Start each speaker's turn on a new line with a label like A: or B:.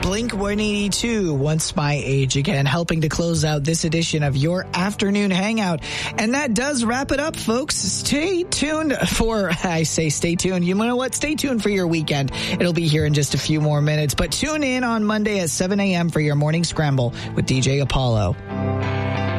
A: Blink-182, Once My Age Again, helping to close out this edition of your afternoon hangout. And that does wrap it up, folks. Stay tuned stay tuned. You know what? Stay tuned for your weekend. It'll be here in just a few more minutes. But tune in on Monday at 7 a.m. for your morning scramble with DJ Apollo.